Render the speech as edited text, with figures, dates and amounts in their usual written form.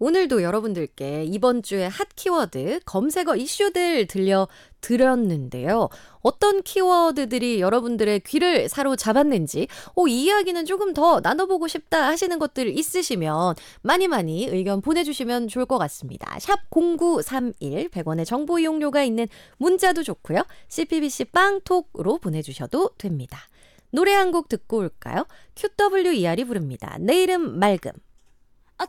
오늘도 여러분들께 이번 주의 핫 키워드 검색어 이슈들 들려드렸는데요. 어떤 키워드들이 여러분들의 귀를 사로잡았는지 이 이야기는 조금 더 나눠보고 싶다 하시는 것들 있으시면 많이 의견 보내주시면 좋을 것 같습니다. 샵 0931 100원의 정보 이용료가 있는 문자도 좋고요. CPBC 빵톡으로 보내주셔도 됩니다. 노래 한 곡 듣고 올까요? QWER이 부릅니다. 내일은 맑음.